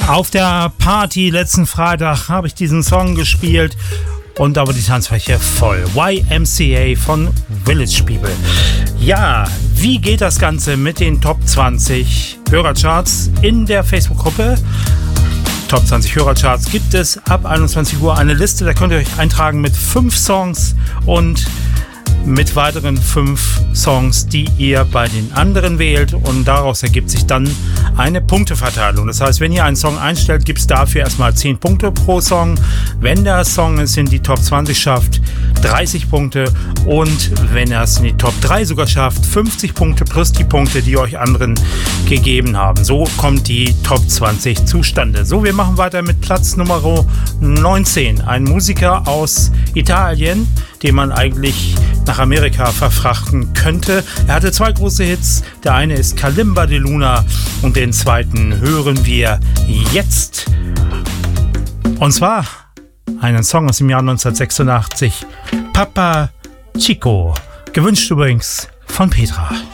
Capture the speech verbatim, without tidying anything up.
Auf der Party letzten Freitag habe ich diesen Song gespielt und da war die Tanzfläche voll. Y M C A von Village People. Ja, wie geht das Ganze mit den Top zwanzig Hörercharts in der Facebook-Gruppe? Top zwanzig Hörercharts gibt es ab einundzwanzig Uhr eine Liste, da könnt ihr euch eintragen mit fünf Songs und mit weiteren fünf Songs, die ihr bei den anderen wählt, und daraus ergibt sich dann eine Punkteverteilung. Das heißt, wenn ihr einen Song einstellt, gibt es dafür erstmal zehn Punkte pro Song. Wenn der Song es in die Top zwanzig schafft, dreißig Punkte, und wenn er es in die Top drei sogar schafft, fünfzig Punkte plus die Punkte, die euch anderen gegeben haben. So kommt die Top zwanzig zustande. So, wir machen weiter mit Platz Nummer neunzehn. Ein Musiker aus Italien, den man eigentlich nach Amerika verfrachten könnte. Er hatte zwei große Hits. Der eine ist Kalimba de Luna und den zweiten hören wir jetzt. Und zwar einen Song aus dem Jahr neunzehnhundertsechsundachtzig, Papa Chico. Gewünscht übrigens von Petra.